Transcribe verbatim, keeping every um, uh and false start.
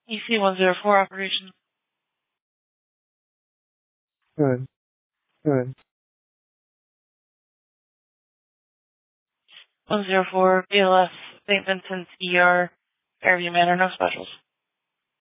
E C one zero four operation. Good. Good. one zero four B L S, Saint Vincent's E R, Fairview Manor, no specials.